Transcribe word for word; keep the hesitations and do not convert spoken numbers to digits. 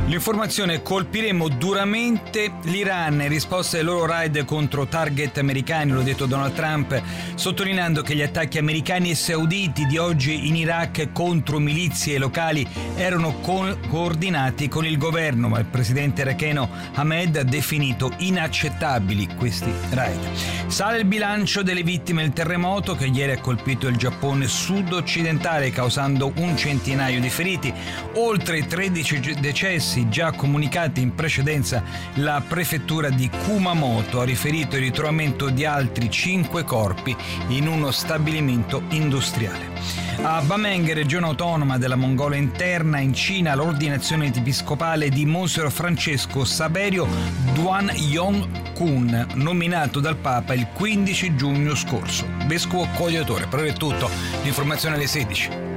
L'informazione: colpiremo duramente l'Iran in risposta ai loro raid contro target americani, lo ha detto Donald Trump, sottolineando che gli attacchi americani e sauditi di oggi in Iraq contro milizie locali erano co- coordinati con il governo, ma il presidente iracheno Ahmed ha definito inaccettabili questi raid. Sale il bilancio delle vittime del terremoto che ieri ha colpito il Giappone sud-occidentale, causando un centinaio di feriti, oltre i tredici decessi già comunicati in precedenza. La prefettura di Kumamoto ha riferito il ritrovamento di altri cinque corpi in uno stabilimento industriale. A Bameng, regione autonoma della Mongolia Interna, in Cina, l'ordinazione episcopale di Monsignor Francesco Saverio Duan Yong-kun, nominato dal Papa il quindici giugno scorso vescovo coadiutore. Per ora è tutto, l'informazione alle sedici.